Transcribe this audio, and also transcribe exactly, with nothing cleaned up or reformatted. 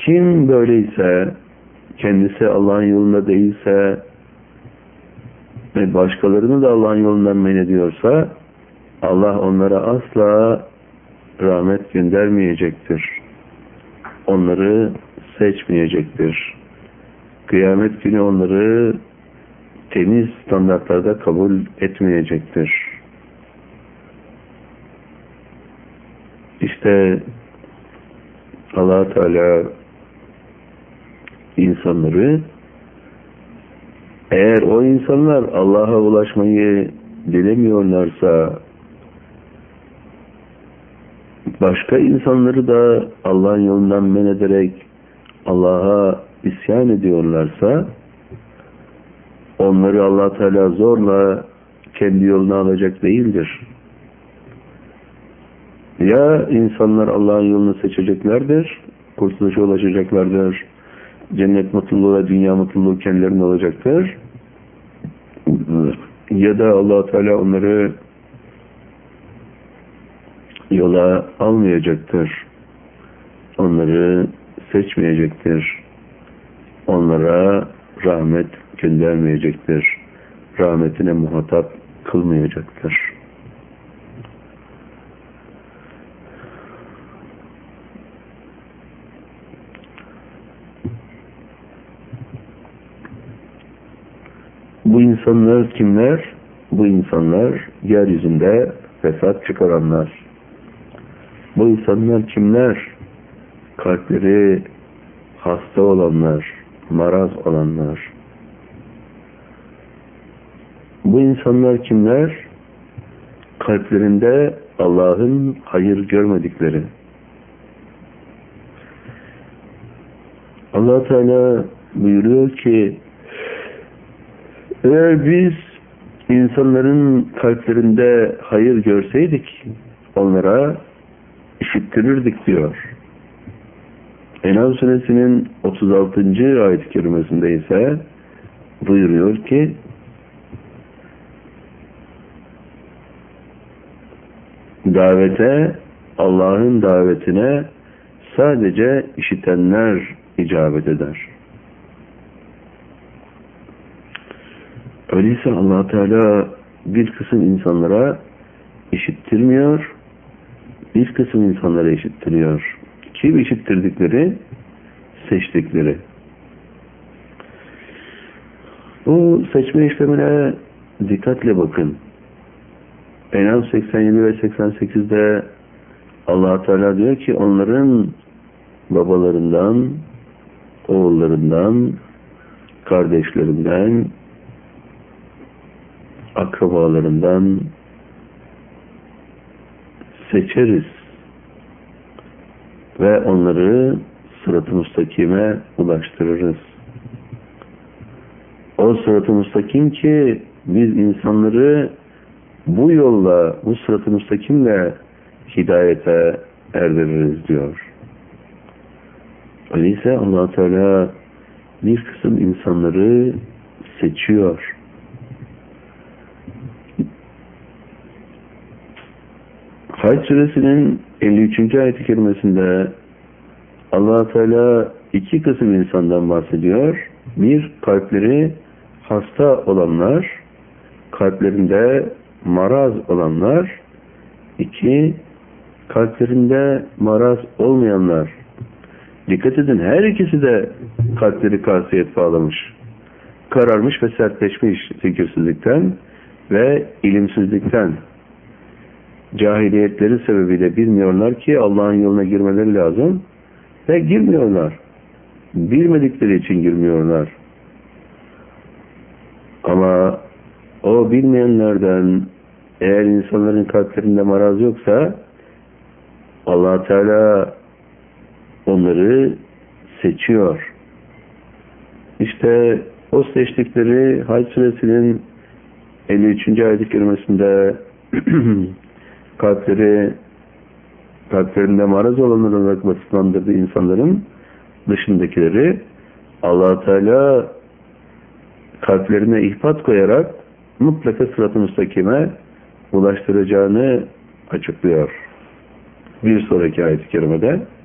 Kim böyleyse, kendisi Allah'ın yolunda değilse ve başkalarını da Allah'ın yolundan men ediyorsa, Allah onlara asla rahmet göndermeyecektir. Onları seçmeyecektir. Kıyamet günü onları temiz standartlarda kabul etmeyecektir. İşte Allah Teala insanları, eğer o insanlar Allah'a ulaşmayı dilemiyorlarsa, başka insanları da Allah'ın yolundan men ederek Allah'a isyan ediyorlarsa, onları Allah Teala zorla kendi yoluna alacak değildir. Ya insanlar Allah'ın yolunu seçeceklerdir, kurtuluşa ulaşacaklardır, cennet mutluluğu ve dünya mutluluğu kendilerine olacaktır. Ya da Allah Teala onları yola almayacaktır. Onları seçmeyecektir. Onlara rahmet göndermeyecektir. Rahmetine muhatap kılmayacaktır. Bu insanlar kimler? Bu insanlar yeryüzünde fesat çıkaranlar. Bu insanlar kimler? Kalpleri hasta olanlar, maraz olanlar. Bu insanlar kimler? Kalplerinde Allah'ın hayır görmedikleri. Allah Teala buyuruyor ki, eğer biz insanların kalplerinde hayır görseydik, onlara işittirirdik diyor. En'am suresinin otuz altıncı ayet-i kerimesinde ise buyuruyor ki, davete, Allah'ın davetine sadece işitenler icabet eder. Öyleyse Allah Teala bir kısım insanlara işittirmiyor, bir kısım insanlara işittiriyor. Kim işittirdikleri? Seçtikleri. Bu seçme işlemine dikkatle bakın. En'am seksen yedi ve seksen sekizde Allah Teala diyor ki, onların babalarından, oğullarından, kardeşlerinden, akrabalarından seçeriz ve onları sırat-ı müstakime ulaştırırız. O sırat-ı müstakim ki biz insanları bu yolla, bu sırat-ı müstakimle hidayete erdiririz diyor. Öyleyse Allah Teala bir kısım insanları seçiyor. Hac suresinin elli üçüncü ayet-i kerimesinde Allah Teala iki kısım insandan bahsediyor. Bir, kalpleri hasta olanlar, kalplerinde maraz olanlar. İki, kalplerinde maraz olmayanlar. Dikkat edin, her ikisi de kalpleri kasiyet bağlamış. Kararmış ve sertleşmiş fikirsizlikten ve ilimsizlikten. Cahiliyetleri sebebiyle bilmiyorlar ki Allah'ın yoluna girmeleri lazım ve girmiyorlar. Bilmedikleri için girmiyorlar. Ama o bilmeyenlerden, eğer insanların kalplerinde maraz yoksa, Allah Teala onları seçiyor. İşte o seçtikleri Hac suresinin elli üçüncü ayet-i kerimesinde kalpleri kalplerinde maraz olanlar olarak vasıflandırdığı insanların dışındakileri Allah Teala kalplerine ihpat koyarak mutlaka sırat-ı müstakime ulaştıracağını açıklıyor. Bir sonraki ayet-i kerimede